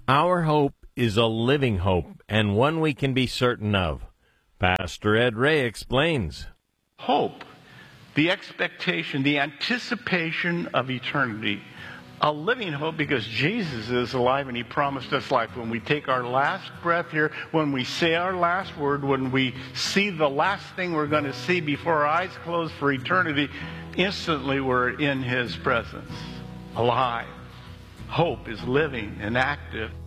Our hope is a living hope, and one we can be certain of. Pastor Ed Ray explains. Hope, the expectation, the anticipation of eternity. A living hope because Jesus is alive and He promised us life. When we take our last breath here, when we say our last word, when we see the last thing we're going to see before our eyes close for eternity, instantly we're in His presence, alive. Hope is living and active.